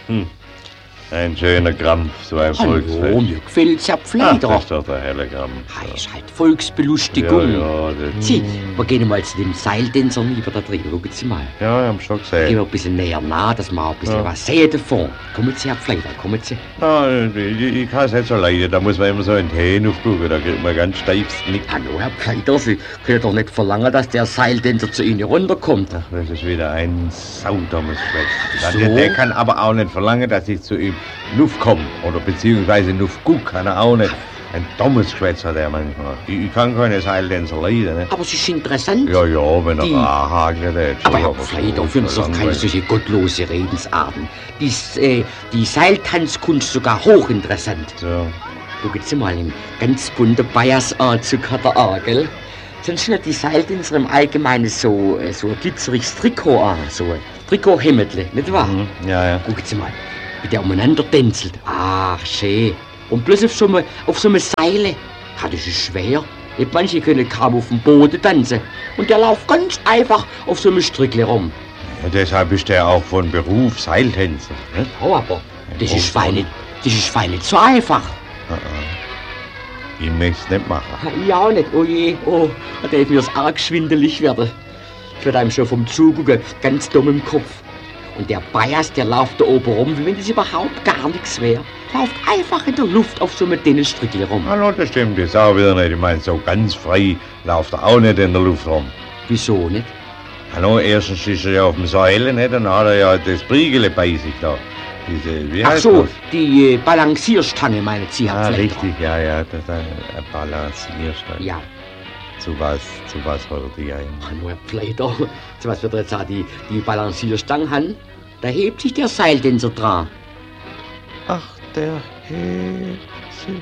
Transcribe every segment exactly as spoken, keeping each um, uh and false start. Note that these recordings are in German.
Hm. Ein schöner Krampf, so ein Volksfest. Hallo, mir gefällt's, Herr Ach, Pfleider. das ist doch der helle Krampf. Ah, ist halt Volksbelustigung. Ja, ja, das... Sie, wir gehen mal zu dem Seiltänzer lieber da drin. Schauen Sie mal. Ja, ich hab's schon Gehen gesehen. wir ein bisschen näher nah, dass wir ein bisschen Ja. was sehen davon. Kommen Sie, Herr Pfleider, kommen Sie. Ah, ich, ich kann es nicht so leiden, da muss man immer so in den Hähn aufgucken, da kriegt man ganz steifes Knick. Hallo, Herr Pfleider, Sie können doch nicht verlangen, dass der Seiltänzer zu Ihnen runterkommt. Ach, das ist wieder ein saudummes Schwätz. So? Der, der kann aber auch nicht verlangen, dass ich zu ihm Nuff komme. Oder beziehungsweise Nuff guck, kann er auch nicht. Ein dummes Schwätz hat er manchmal. Ich, ich kann keine Seiltänzer leiden, ne? Aber es ist interessant. Ja, ja, wenn er Die- anhagelt hat. Aber Herr so Pfleider, so für uns doch keine langweilig. solche gottlose Redensarten. Die, äh, die Seiltanzkunst sogar hochinteressant. So. Gucken Sie mal, ein ganz bunter Bayersanzug hat er an, gell? Sonst nicht die Seiltänzer im Allgemeinen so, äh, so ein glitzeriges Trikot an, so ein Trikothemdle, nicht wahr? Mhm. Ja, ja. Gucken Sie mal, wie der umeinander tänzelt. Ach, schön. Und bloß auf so einem auf so einem Seile. Ja, das ist schwer. Nicht manche können kaum auf dem Boden tanzen. Und der läuft ganz einfach auf so einem Strickle rum. Ja, deshalb ist er auch von Beruf Seiltänzer. Ne? Oh, aber das ist Oh, fein nicht, das ist fein nicht so einfach. Ah, ah. Ich möchte es nicht machen. Ich auch nicht. Oh je, oh, da darf mir's arg schwindelig werden. Ich werd einem schon vom Zugucken ganz dumm im Kopf. Und der Bias, der läuft da oben rum, wie wenn das überhaupt gar nichts wäre. Läuft einfach in der Luft auf so einem dünnen Strickle rum. Hallo, das stimmt jetzt auch wieder nicht. Ich meine, so ganz frei läuft er auch nicht in der Luft rum. Wieso nicht? Hallo, erstens ist er ja auf dem Seil, nicht? Dann hat er ja das Briegele bei sich da. Diese, wie Ach heißt so, das? die äh, Balancierstange, meinen Sie, Herr Ah, Pfleider. richtig, ja, ja, das ist ein Balancierstein. Ja. Zu was, zu was hat er die ein? Hallo, Herr Pfleider. Zu was wird er jetzt auch die, die Balancierstange haben? Da hebt sich der Seiltänzer dran. Ach, der hebt sich.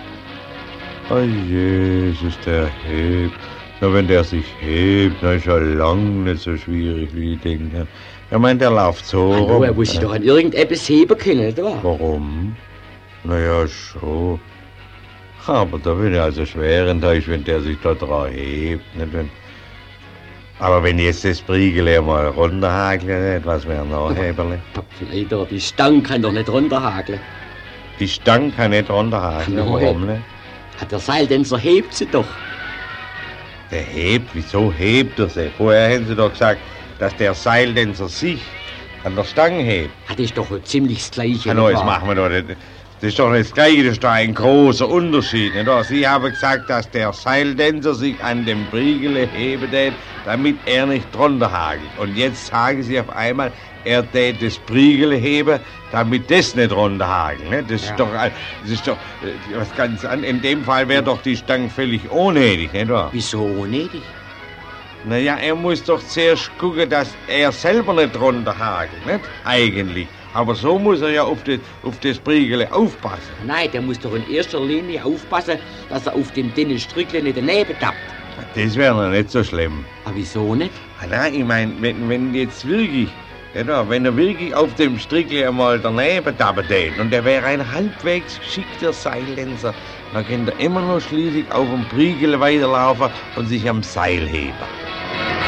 Oh Jesus, der hebt. Na, wenn der sich hebt, dann ist er lang nicht so schwierig, wie ich denke. Ich meine, der läuft so Hallo, rum. er muss sich doch an irgendetwas heben können, nicht wahr? Warum? Naja, schon. Aber da bin ich also schwer enttäuscht, wenn der sich da dran hebt. Nicht wenn... Aber wenn jetzt das Briegele mal runterhagelt, was wäre noch Heberle? Herr Pfleider, die Stange kann doch nicht runterhageln. Die Stange kann nicht runterhageln. Hallo, Warum nicht? Hat der Seiltänzer hebt sie doch. Der hebt, wieso hebt er sie? Vorher hätten sie doch gesagt, dass der Seiltänzer sich an der Stange hebt. Hat ist doch ziemlich das Gleiche. Hallo, nicht jetzt wahr? machen wir doch nicht. Das ist doch nicht das Gleiche, das ist doch ein großer Unterschied. Nicht wahr? Sie haben gesagt, dass der Seiltänzer sich an dem Briegele heben tät, damit er nicht drunter hagelt. Und jetzt sagen Sie auf einmal, er tät das Briegele heben, damit das nicht drunter hagelt. Nicht? Das, Ja. ist doch, ein- das ist doch äh, was ganz an. In dem Fall wäre doch die Stange völlig unnötig, nicht wahr? Wieso unnötig? Naja, er muss doch zuerst gucken, dass er selber nicht drunter hagelt, nicht? Eigentlich. Aber so muss er ja auf das, auf das Briegele aufpassen. Nein, der muss doch in erster Linie aufpassen, dass er auf dem dünnen Strickle nicht daneben tappt. Das wäre noch nicht so schlimm. Aber wieso nicht? Ah, nein, ich meine, wenn, wenn jetzt wirklich, ja, wenn er wirklich auf dem Strickle einmal daneben tappen tät und er wäre ein halbwegs geschickter Seiltänzer, dann könnte er immer noch schließlich auf dem Briegele weiterlaufen und sich am Seil heben.